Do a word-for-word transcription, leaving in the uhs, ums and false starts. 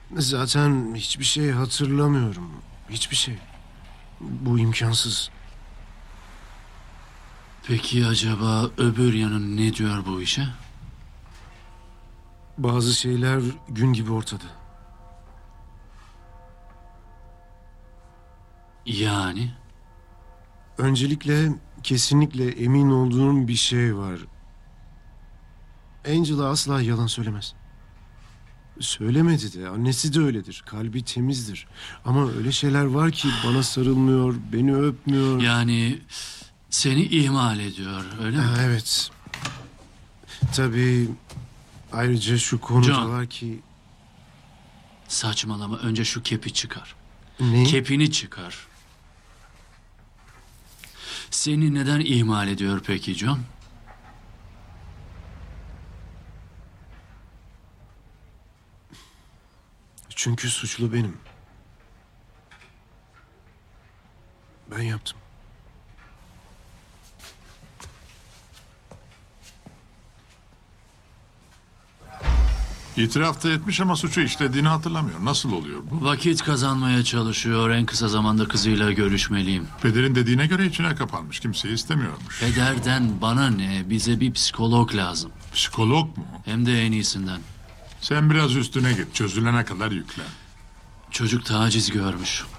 Zaten hiçbir şey hatırlamıyorum. Hiçbir şey. Bu imkansız. Peki acaba öbür yanın ne diyor bu işe? Bazı şeyler gün gibi ortada. Yani? Öncelikle kesinlikle emin olduğum bir şey var. Angela asla yalan söylemez. Söylemedi de, annesi de öyledir. Kalbi temizdir. Ama öyle şeyler var ki bana sarılmıyor, beni öpmüyor. Yani seni ihmal ediyor, öyle mi? Ha, evet. Tabii ayrıca şu konu da John. var ki... Saçmalama, önce şu kepi çıkar. Ne? Kepini çıkar. Seni neden ihmal ediyor peki John? Çünkü suçlu benim. Ben yaptım. İtiraf da etmiş ama suçu işlediğini hatırlamıyor. Nasıl oluyor bu? Vakit kazanmaya çalışıyor. En kısa zamanda kızıyla görüşmeliyim. Pederin dediğine göre içine kapanmış. Kimseyi istemiyormuş. Pederden bana ne? Bize bir psikolog lazım. Psikolog mu? Hem de en iyisinden. Sen biraz üstüne git. Çözülene kadar yüklen. Çocuk taciz görmüş.